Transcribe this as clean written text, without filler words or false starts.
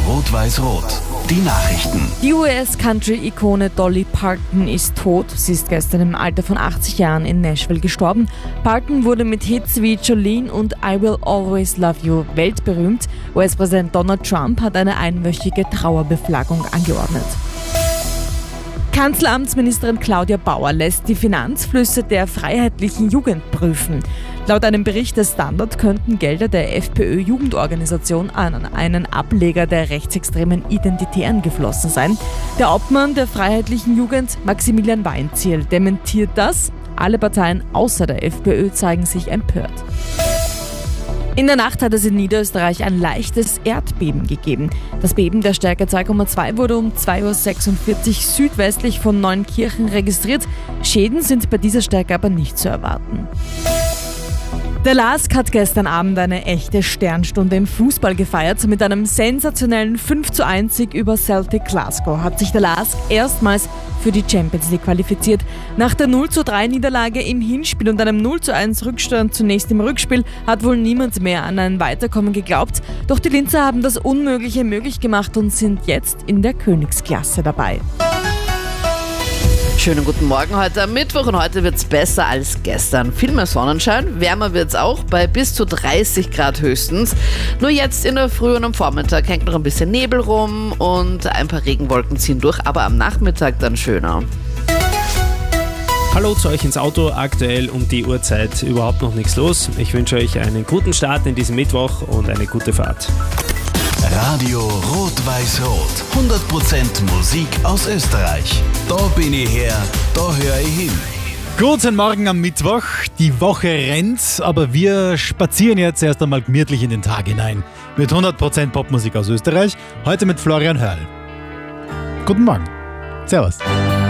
Rot-Weiß-Rot. Die Nachrichten. Die US-Country-Ikone Dolly Parton ist tot. Sie ist gestern im Alter von 80 Jahren in Nashville gestorben. Parton wurde mit Hits wie Jolene und I Will Always Love You weltberühmt. US-Präsident Donald Trump hat eine einwöchige Trauerbeflaggung angeordnet. Kanzleramtsministerin Claudia Bauer lässt die Finanzflüsse der Freiheitlichen Jugend prüfen. Laut einem Bericht des Standard könnten Gelder der FPÖ-Jugendorganisation an einen Ableger der rechtsextremen Identitären geflossen sein. Der Obmann der Freiheitlichen Jugend, Maximilian Weinzierl, dementiert das. Alle Parteien außer der FPÖ zeigen sich empört. In der Nacht hat es in Niederösterreich ein leichtes Erdbeben gegeben. Das Beben der Stärke 2,2 wurde um 2:46 Uhr südwestlich von Neunkirchen registriert. Schäden sind bei dieser Stärke aber nicht zu erwarten. Der LASK hat gestern Abend eine echte Sternstunde im Fußball gefeiert. Mit einem sensationellen 5:1 über Celtic Glasgow hat sich der LASK erstmals für die Champions League qualifiziert. Nach der 0:3 Niederlage im Hinspiel und einem 0:1 Rückstand zunächst im Rückspiel hat wohl niemand mehr an ein Weiterkommen geglaubt. Doch die Linzer haben das Unmögliche möglich gemacht und sind jetzt in der Königsklasse dabei. Schönen guten Morgen heute am Mittwoch und heute wird es besser als gestern. Viel mehr Sonnenschein, wärmer wird es auch bei bis zu 30 Grad höchstens. Nur jetzt in der Früh und am Vormittag hängt noch ein bisschen Nebel rum und ein paar Regenwolken ziehen durch, aber am Nachmittag dann schöner. Hallo zu euch ins Auto, aktuell um die Uhrzeit überhaupt noch nichts los. Ich wünsche euch einen guten Start in diesem Mittwoch und eine gute Fahrt. Radio Rot-Weiß-Rot. 100% Musik aus Österreich. Da bin ich her, da höre ich hin. Guten Morgen am Mittwoch. Die Woche rennt, aber wir spazieren jetzt erst einmal gemütlich in den Tag hinein. Mit 100% Popmusik aus Österreich. Heute mit Florian Hörl. Guten Morgen. Servus.